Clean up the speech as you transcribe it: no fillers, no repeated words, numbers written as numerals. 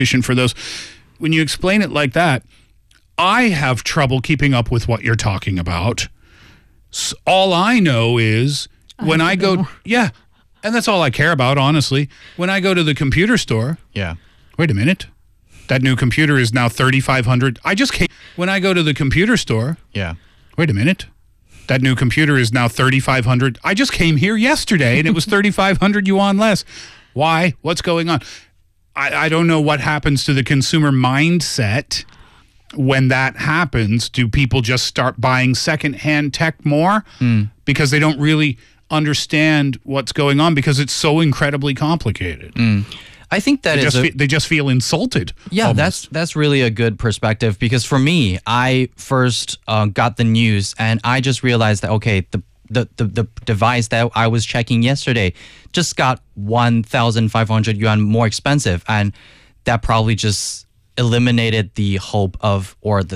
for those. When you explain it like that, I have trouble keeping up with what you're talking about. All I know is when I go, and that's all I care about, honestly. When I go to the computer store, wait a minute, that new computer is now $3,500. I just came. When I go to the computer store, wait a minute, that new computer is now $3,500. I just came here yesterday and it was 3,500 yuan less. Why? What's going on? I don't know what happens to the consumer mindset when that happens. Do people just start buying secondhand tech more because they don't really understand what's going on because it's so incredibly complicated? I think that they just feel insulted. Yeah, almost. that's really a good perspective because for me, I first got the news and I just realized that, okay, the device that I was checking yesterday just got 1,500 yuan more expensive, and that probably just eliminated the hope of or